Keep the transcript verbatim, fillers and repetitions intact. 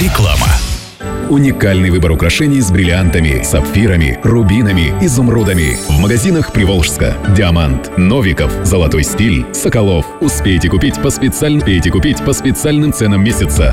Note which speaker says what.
Speaker 1: Реклама. Уникальный выбор украшений с бриллиантами, сапфирами, рубинами, изумрудами. В магазинах Приволжска. Диамант, Новиков, Золотой стиль, Соколов. Успейте купить по специальным, успейте купить по специальным ценам месяца.